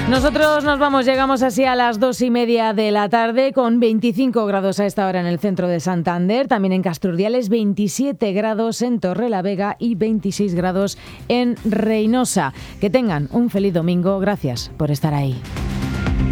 Nosotros nos vamos, llegamos así a las 2:30 de la tarde con 25 grados a esta hora en el centro de Santander, también en Castrurdiales, 27 grados en Torrelavega y 26 grados en Reinosa. Que tengan un feliz domingo, gracias por estar ahí.